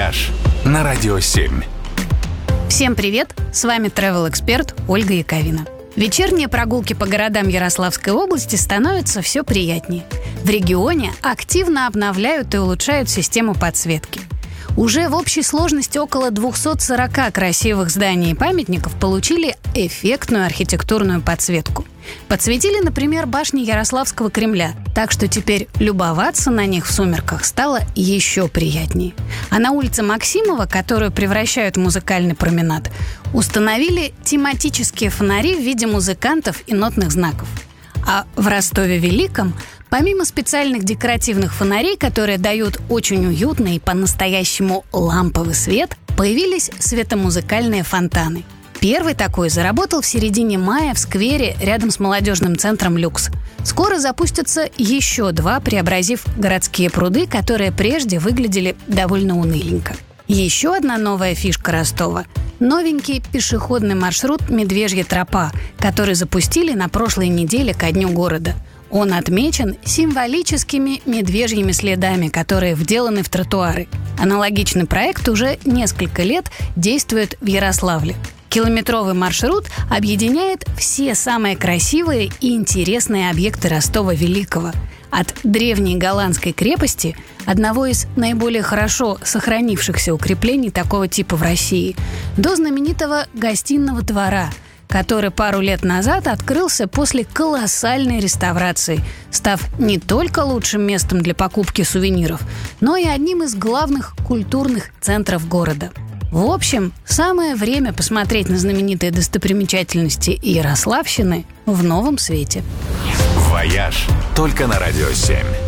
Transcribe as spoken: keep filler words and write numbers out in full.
«Вояж» на Радио семь. Всем привет! С вами travel-эксперт Ольга Яковина. Вечерние прогулки по городам Ярославской области становятся все приятнее. В регионе активно обновляют и улучшают систему подсветки. Уже в общей сложности около двести сорок красивых зданий и памятников получили эффектную архитектурную подсветку. Подсветили, например, башни Ярославского Кремля, так что теперь любоваться на них в сумерках стало еще приятнее. А на улице Максимова, которую превращают в музыкальный променад, установили тематические фонари в виде музыкантов и нотных знаков. А в Ростове-Великом, помимо специальных декоративных фонарей, которые дают очень уютный и по-настоящему ламповый свет, появились светомузыкальные фонтаны. Первый такой заработал в середине мая в сквере рядом с молодежным центром «Люкс». Скоро запустятся еще два, преобразив городские пруды, которые прежде выглядели довольно уныленько. Еще одна новая фишка Ростова – новенький пешеходный маршрут «Медвежья тропа», который запустили на прошлой неделе ко дню города. Он отмечен символическими медвежьими следами, которые вделаны в тротуары. Аналогичный проект уже несколько лет действует в Ярославле. Километровый маршрут объединяет все самые красивые и интересные объекты Ростова-Великого. От древней голландской крепости, одного из наиболее хорошо сохранившихся укреплений такого типа в России, до знаменитого гостиного двора, который пару лет назад открылся после колоссальной реставрации, став не только лучшим местом для покупки сувениров, но и одним из главных культурных центров города. В общем, самое время посмотреть на знаменитые достопримечательности Ярославщины в новом свете. «Вояж» только на Радио семь.